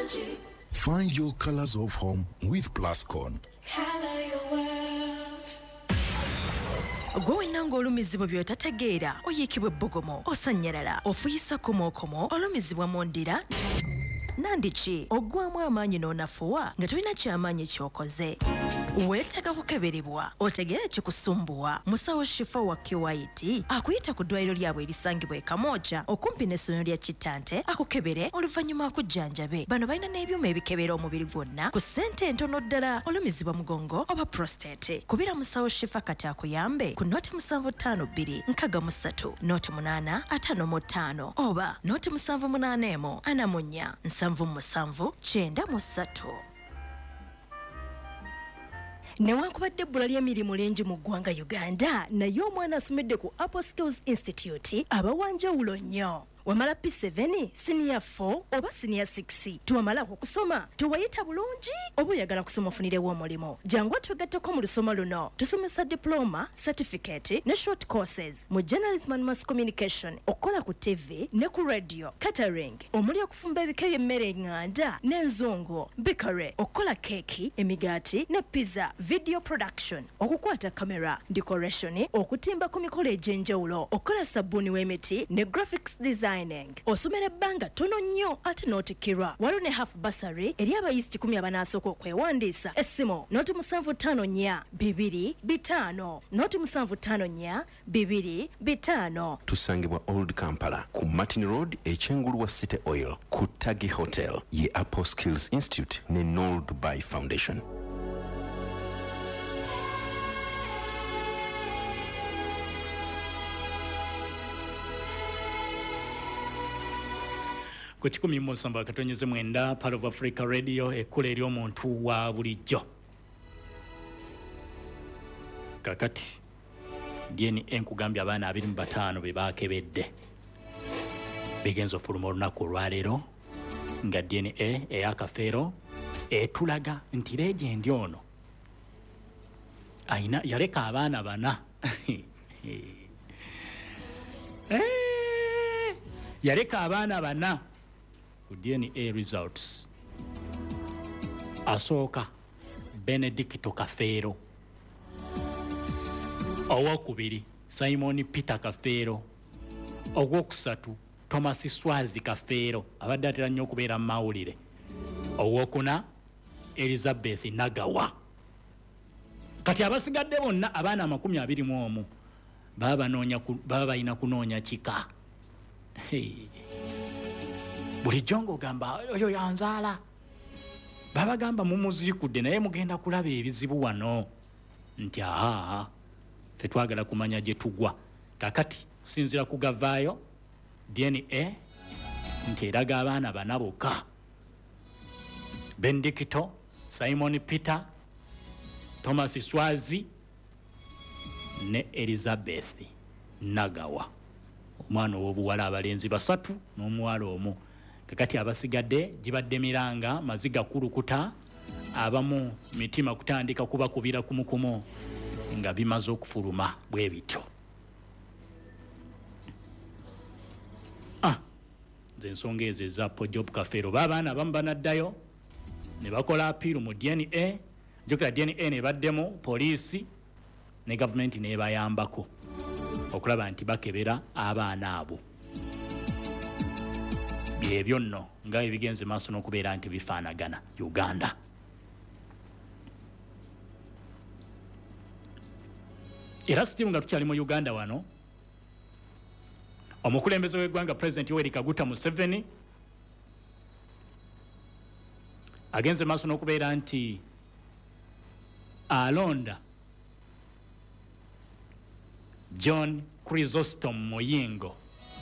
Find your colors of home with Plascon. Color your world. Gwe nango olumizibwa byotategeera oyikibwe bbogomo osanyalala ofuyisa komokomo olumizibwa mondira nandiki ogwamu amaanyi n'onafuwa nga tolina kyamaanyi kyokoze weetaaga kukeberebwa otegeera kikusumbuwa musawo shifa wa kiwaiti akuyita ku ddwaliro lyabwe erisangibwa e Kamooja okumpi n'essomero lya Kittante akukebere oluvannyuma akujjanjabe bano balina n'ebyuma ebikebera omubiri gwonna ku ssente entono ddala olumizibwa mugongo oba prostate kubira musawo shifa kati akuyambe ku noti 752 63 noti 855 oba noti 781 anamunya 773 newankubadde ebbula ly'emirimu lingi mu ggwanga Uganda naye omwana asomedde ku Apple Skills Institute abawanjawulo nnyo wamala P7 senior 4 oba senior 6 tuwamalako kusoma tuwayita bulungi oba oyagala kusoma ofunirewo omulimu jangu tugatteko mu lusoma luno tusomesa diploma certificate ne short courses mu journalism and mass communication okola ku TV ne ku radio catering omuli okufumba ebika by'emmere eŋŋanda n'enzungu bikare okola keki emigaati ne pizza video production okukwata camera decoration okutimba ku mikolo egy'enjawulo okola sabbuuni w'emiti ne graphics design osomera ebbanga tono nnyo ate n'otikirwa waliwo ne half basary eri abayizi 10 abanasooka okwewandiisa essimu noti 754 225 noti 754 225 tusangibwa Old Kampala ku Martin Road ekyengulu wa City Oil ku Tagi Hotel ye Apple Skills Institute ne Noel Dubai Foundation. ku 107.9 Part of Africa Radio ekkula eri omuntu wa bulijjo kakati DNA enkugambye abaana 25 be bakebedde bigenzo fuluma olunaku olwaleero nga DNA eyakafeero etulaga nti legendi ono ayina yaleka abaana bana yaleka abaana bana ku DNA results asooka Benedicto Kafeero owokubiri Simon Peter Kafeero ogwokusatu Thomas Swazi Kafeero abadde atera nnyo okubeera mu mawulire owokuna Elizabeth Nagawa kati abasigadde bonna abaana 21 baba balina kunoonya kika bulijjo ng'ogamba oyo yanzaala baba gamba mumuzikudde naye mugenda kulaba ebizibu wano nti ffe twagala kumanya gye tugwa kakati kusinziira ku gavaayo DNA nti eraga abaana bana bokka Benedicto Simon Peter Thomas Swazi ne Elizabeth Nagawa omwana ow'obuwala abalenzi 3 n'omuwala omu kakati abasigadde gibadde miranga maziga kulukuta abamu mitima kutandika kubakubira kumukumo nga bimaze okufuluma bwe bityo nze ensonga ezo eza Job Kafeero babaana abamu banaddayo ne bakola apiiru mu DNA jokera DNA ne baddemu poliisi ne gavumenti nebayambako okulaba nti bakebera abaana abo byebyo nno nga ebigenze maaso n'okubeera nti bifaanagana Uganda. Era sitimu nga tukyali mu Uganda wano omukulembeze w'eggwanga President Yoweri Kaguta Museveni agenze maaso n'okubeera nti alonda John Chrysostom Moyingo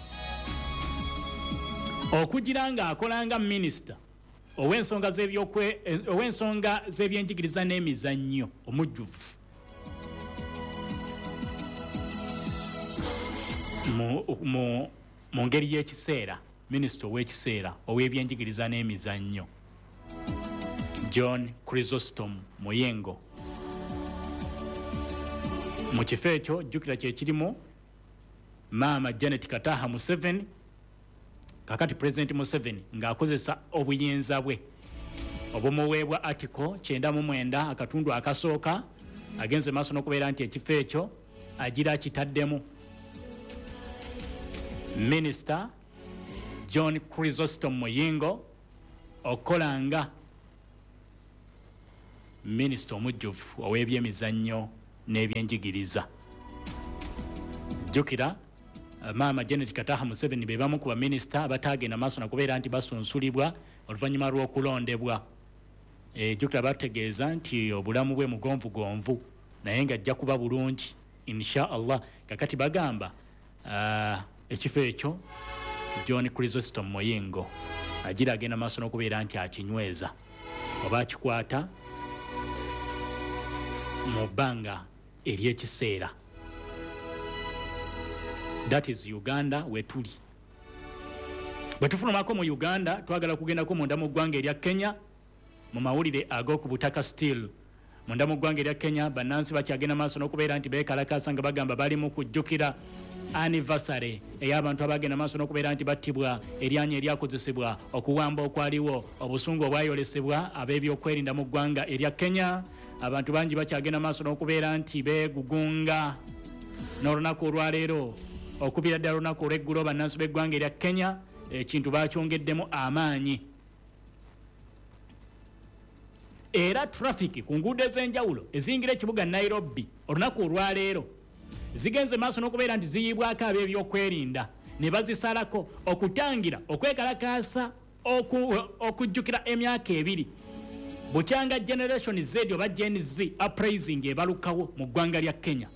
okugira nga akolanga minister ow'ensonga z'ebyenjigiriza n'emizannyo omujjuvu mu ngeri y'ekiseera minister ow'ekiseera ow'ebyenjigiriza n'emizannyo John Chrysostom Moyingo mu kifo ekyo jjukira kye kirimu Maama Janet Kataha Museveni kakati President Museveni ng'akozesa obuyinza bwe obumuweebwa article 99 akatundu akasooka agenze maaso n'okubeera nti ekifo ekyo agira kitaddemu Minister John Chrysostom Muyingo okolanga Minister omujjuvu ow'ebyemizannyo n'ebyenjigiriza. Jjukira Maama Janet Kataha Museveni be bamu ku baminisita abatagenda maaso nakubeera nti basunsulibwa oluvannyuma lw'okulondebwa. Jjukira bategeeza nti obulamu bwe mugonvugonvu naye ng'ajja kuba bulungi insha Allah. Kakati bagamba ekifo ekyo John Chrysostom Muyingo agira agenda maaso n'okubeera nti akinyweza oba akikwata mu bbanga ery'ekiseera. That is Uganda wetuli. Bwetufulumako mu Uganda twagala kugendako munda mu ggwanga erya Kenya mu mawulire ag'oku butaka still. Munda mu ggwanga erya Kenya bannansi bakyagenda maaso n'okubeera nti beekalakaasa nga bagamba bali mu kujjukira anniversary ey'abantu abagenda maaso n'okubeera nti battibwa eryanya eryakozesebwa okuwamba okwaliwo obusungu obwayolesebwa ab'ebyokwerinda mu ggwanga erya Kenya. Abantu bangi bakyagenda maaso n'okubeera nti beegugunga n'olunaku olwaleero okubira ddala olunaku olw'eggulo bannansi b'eggwanga erya Kenya ekintu bakyongeddemu amaanyi. Era traffic ku nguudo ez'enjawulo eziyingira ekibuga Nairobi olunaku olwaleero zigenze maaso n'okubeera nti ziyiibwako ab'ebyokwerinda ne bazisalako okutangira okwekalakaasa okujjukira emyaka 2 bukyanga Generation Z oba Gen Z uprising ebalukawo mu ggwanga lya Kenya.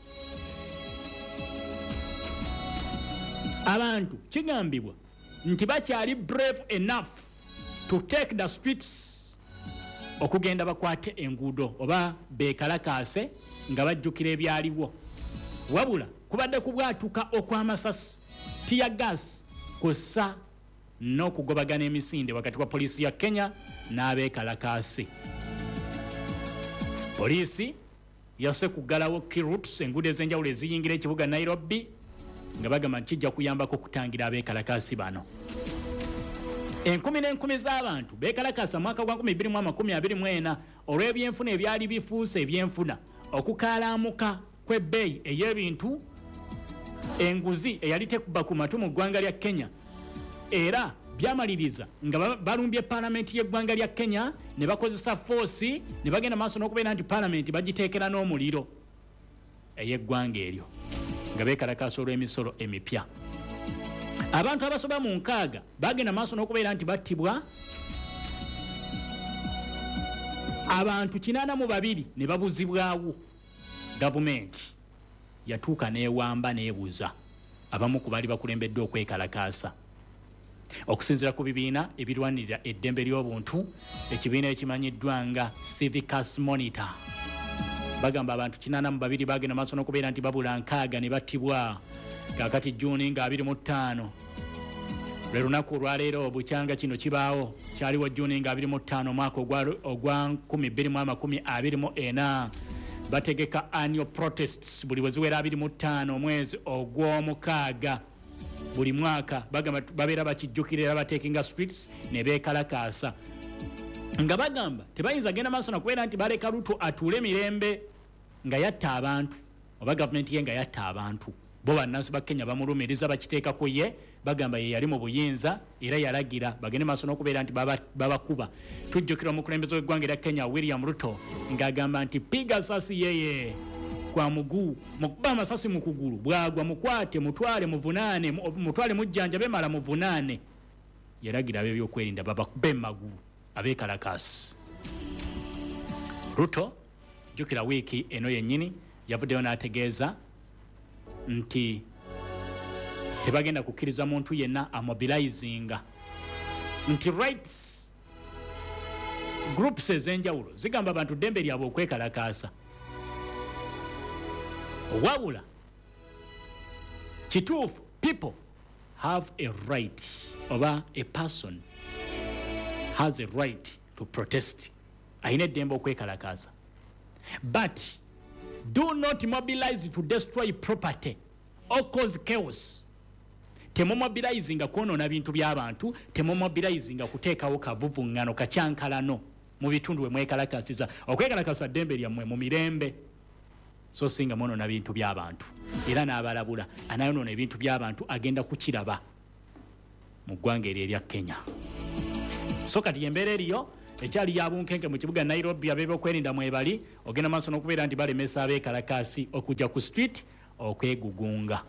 Abantu kigambibwa nti bakyali brave enough to take the streets okugenda bakwate enguudo oba beekalakaase nga bajjukira ebyaliwo. Wabula kubadde kubwatuka okw'amasasi tear gas kussa n'okugobagana emisinde wakati wa poliisi ya Kenya n'abeekalakaase. Poliisi yasse kuggalawo key routes enguudo ez'enjawulo eziyingira ekibuga Nairobi nga bagamba nti kijja kuyambako okutangira abeekalakaasi bano. Enkumi n'enkumi z'abantu beekalakaasa mu mwaka gwa 2024 olw'ebyenfuna ebyali bifuuse ebyenfuna okukaalaamuka kw'ebbeeyi ey'ebintu, enguzi eyali tekuba ku matu mu ggwanga lya Kenya. Era byamaliriza nga balumbye paalamenti y'eggwanga lya Kenya ne bakozesa force ne bagenda maaso n'okubeera nti paalamenti bagiteekera n'omuliro ey'eggwanga eryo nga beekalakaasa olw'emisolo emipya. Abantu abasoba mu 6 bagenda maaso n'okubeera nti battibwa. Abantu 82 ne babuzibwawo. Gavumenti yatuuka n'ewamba n'ebuuza abamu ku baali bakulembeddwa okwekalakaasa. Okusinziira ku bibiina ebirwanirira eddembe ly'obuntu, ekibiina ekimanyiddwa nga Civicus Monitor, bagamba abantu 82 bagenda maaso n'okubeera nti babula 6 ne battibwa. Kakati Juni nga 25 lwe lunaku olwaleero bukyanga kino kibaawo kyaliwo Juni nga 25 omwaka ogwa 2024 bategeka annual protests buli weziwera 25 omwezi ogw'omukaaga buli mwaka. Bagamba babeera bakijjukira era batekinga streets ne beekalakaasa nga bagamba tebayinza genda maaso nakubeera nti baleka Ruto atuule mirembe nga yatta abantu oba gavumenti ye nga yatta abantu. Bo bannansi ba Kenya bamulumiriza bakiteeka ku ye bagamba ye yali mu buyinza era yalagira bagende maaso n'okubeera nti babakuba. Tujjukira omukulembeze w'eggwanga erya Kenya William Ruto ng'agamba nti piga sasi yeye kwa muguu mukuba amasasi mu kugulu bwagwa mukwate mutwale muvunaane mutwale mujjanjabe mala muvunaane. Yalagira ab'ebyokwerinda babakube emagulu abeekalakaasi. Ruto jjukira wiiki eno yennyini yavuddeyo n'ategeeza nti tebagenda kukkiriza muntu yenna amobilizinga nti rights groups ez'enjawulo zigamba abantu ddembe lyabwe okwekalakaasa. Wabula kituufu people have a right oba a person has a right to protest. Ayina eddembe okwekalakaasa, but do not mobilize to destroy property or cause chaos. Temumobilizinga kwonoona bintu by'abantu, temumobilizinga kuteekawo kavuvuŋŋano kacyankalano mu bitundu mwekalakasiza okwekalakasa ddembe lyammwe mu mirembe so singa mwonoona bintu by'abantu era n'abalabula anayonoona ebintu by'abantu agenda kukiraba mu ggwanga erya Kenya. So kati embeera eriyo ekyali yabunkenke mu kibuga Nairobi ab'ebyokwerinda mwebali ogenda maaso n'okubeera nti balemesa abeekalakaasi okujja ku street okwegugunga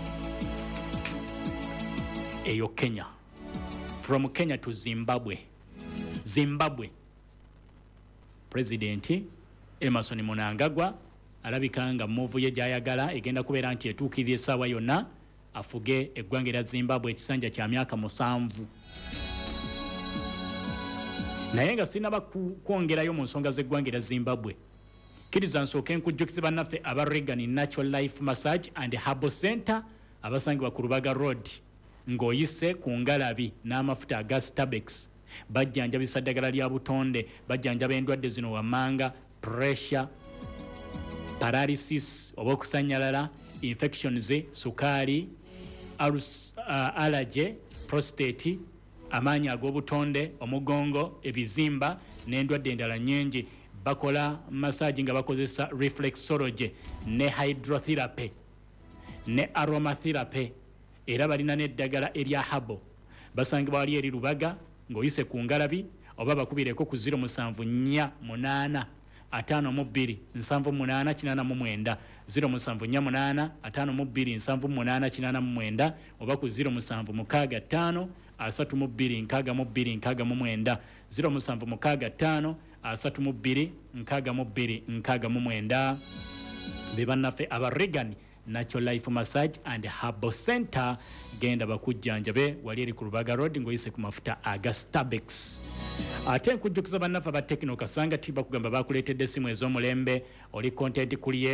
eyo Kenya. From Kenya to Zimbabwe. President Emerson Mnangagwa alabika nga move ye gyayagala egenda kubeera nti etuukirira essaawa yonna afuge eggwanga erya Zimbabwe ekisanja kya myaka 7. Naye nga sinaba kwongerayo mu nsonga z'eggwanga erya Zimbabwe. Kkiriza nsooke nkujjukize bannaffe aba Reagan Natural Life Massage and Herbal Center abasangibwa ku Lubaga Road ng'oyise ku ngalabi n'amafuta aga Stabex. Bajjanjabisa ddagala lya butonde, bajjanjaba endwadde zino wammanga, pressure, paralysis oba okusanyalala, infections, sukaali, allergy, prostate, amaanyi ag'obutonde, omugongo, ebizimba n'endwadde endala nnyingi. Bakola massage nga bakozesa reflexology ne hydrotherapy ne aromatherapy. Era balina n'eddagala erya habo. Basangibwa wali eri Lubaga ng'oyise ku ngalabi oba bakubireko ku 074 52 78 074 52 oba ku 076 32 076 bebannaffe aba Reagan Natural Life Massage and Herbal Center genda bakujjanjabe wali eri ku Lubaga Road ng'oyise ku mafuta aga Stabex. Ate nkujjukiza bannaffe aba Tekino Kasanga tiba kugamba bakuleetedde essimu ez'omulembe. Oli content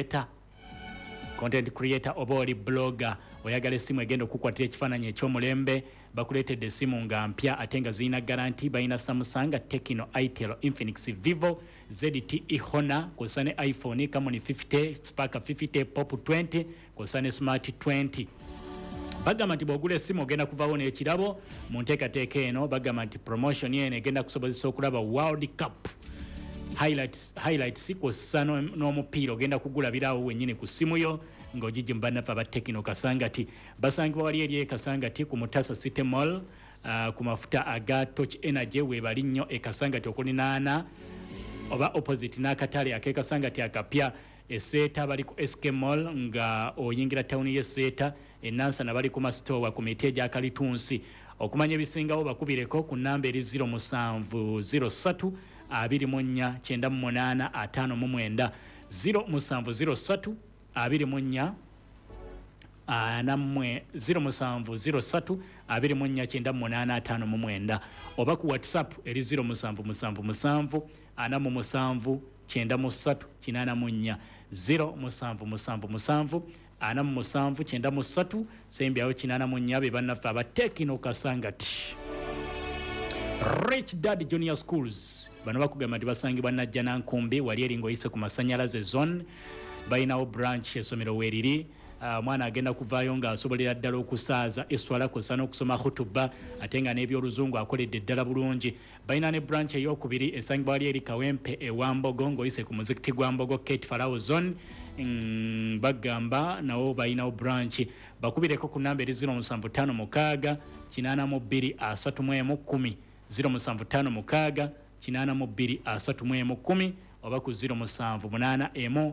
creator oba oli blogger oyagala essimu egenda okukwatira ekifaananyi ekyomulembe bakuleetedde essimu nga mpya ate nga zirina garanti. Balina Samsung, Tekino, Itel, Infinix, Vivo, ZTE, Honor kw'ossa ne iPhone, Camon 50, Spark 50, Pop 20 kw'ossa ne Smart 20. Bagamba nti bw'ogula essimu ogenda kuvaawo n'ekirabo mu nteekateeka eno. Bagamba nti promotion eno egenda kusobozesa okulaba World Cup highlights kw'ossa n'omupiira ogenda kugulabirawo wennyini ku ssimu yo ng'ogijje mu bannaffe aba Tekino Kasangati. Basangibwa wali eri e Kasangati ku Mutasa City Mall ku mafuta aga Touch Energy weebali nnyo e Kasangati okulinaana oba opposite n'akatale ake Kasangati akapya. Eseeta bali ku SK Mall nga oyingira tawuni y'Eseeta. Enansana bali ku masitowa ku miti egya Kalitunsi. Okumanya ebisingawo bakubireko ku nnamba eri 0703 24 98 59 0703 24 0703 24 oba ku WhatsApp eri 0777 47 93 84 0777 47 sembyawo 84 be bannaffe aba Tekino Kasangati. Rich Dad Junior Schools bano bakugamba nti basangibwa Najja Nankumbi wali eri ng'oyise ku Masanyalaze Zone. Balinawo branch essomero weeriri. Mwana agenda kuvaayo ng'asobolera ddala okusaaza eswala kw'ossa n'okusoma khutuba ate nga n'ebyoluzungu akoledde ddala bulungi. Balina ne branch ey'okubiri esangibwa wali eri Kawempe ewambogo ng'oyise ku muzikiti gwa Mbogo Kate Farao Zone. Bagamba nawo balinawo branch bakubireko ku nnamba eri 0756 82 31 10 0756 82 31 oba ku 078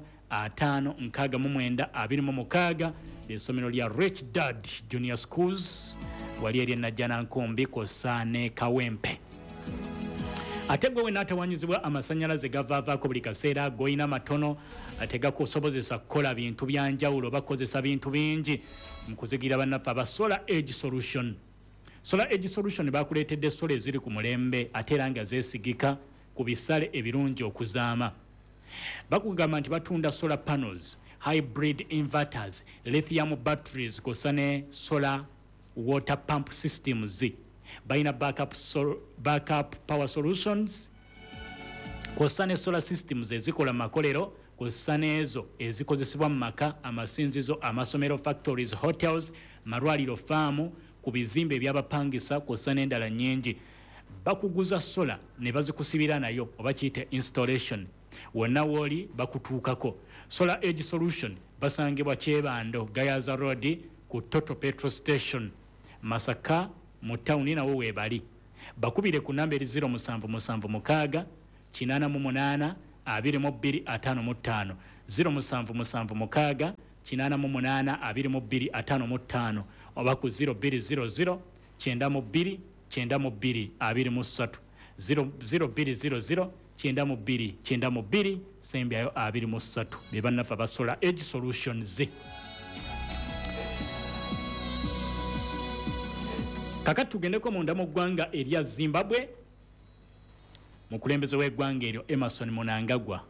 569 essomero lya Rich Dad Junior Schools wali eri Najja Nankumbi kw'ossa ne Kawempe. Ate gwe wenaatawanyizibwa amasanyalaze gavaavaako buli kaseera goyina matono tegakusobozesa kukola bintu byanjawulo bakozesa bintu bingi mu kuzigira bannaffe aba Solar Edge Solution. Solar Edge Solution bakuleetedde sola eziri ku mulembe ate era nga zeesigika ku bisale ebirungi okuzaama. Bakugamba nti batunda solar panels, hybrid inverters, lithium batteries kw'ossa ne solar water pump systems. Balina backup power solutions kw'ossa ne solar systems ezikola makolero kw'ossa n'ezo ezikozesebwa mu maka, amasinzizo, amasomero, factories, hotels, malwaliro, faamu, ku bizimbe ebyabapangisa kw'ossa n'endala nnyingi. bakuguza sola ne bazikusibira nayo oba kiyite installation wonna wooli bakutuukako. Solar Edge Solution basangibwa Kyebando Gayaza Road ku Total Petrol Station Masaka mu tawuni nawo weebali. Bakubire ku namba 0776 88 2255 0776 88 2255 oba ku 0200 92 92 23 0200 92 sembyayo 23 bebannafa basola Edge Solutions. Kakati tugendeko munda mu ggwanga erya Zimbabwe. Mukulembeze w'eggwanga eryo Emmerson Mnangagwa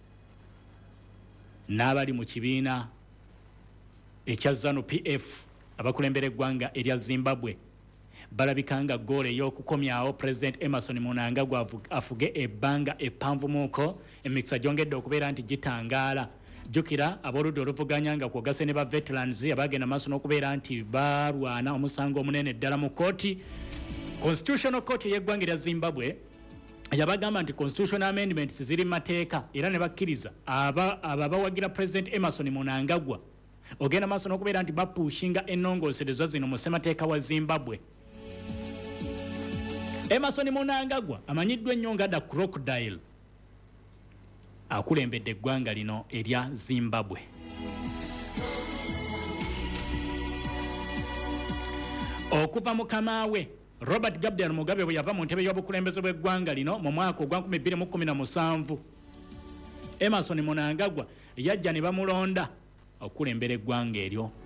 n'abali mu kibiina ekya ZANU-PF abakulembera eggwanga erya Zimbabwe balabikanga goole y'okukomyawo President Emmerson Mnangagwa afuge ebbanga epanvumuuko emikisa gyongedde okubeera nti gitangaala. Jukira aboludde oluvuganya nga kwogase ne ba veterans abagenda maaso n'okubeera nti balwana omusango omunene ddala mu kooti. Constitutional Court y'eggwanga erya Zimbabwe yabagamba nti constitutional amendments ziri mateeka era ne bakkiriza abawagira President Emmerson Mnangagwa ogenda maaso n'okubeera nti bapushinga ennongoosereza zino mu ssemateeka wa Zimbabwe. Emmerson Mnangagwa amanyiddwa ennyo nga da crocodile akulembedde eggwanga lino erya Zimbabwe. Okuva mu kamaawe Robert Gabriel Mugabe bwe yava mu ntebe y'obukulembeze bw'eggwanga lino mu mwaka ogwa 2017 Emmerson Mnangagwa yajja ne bamulonda okulembera eggwanga eryo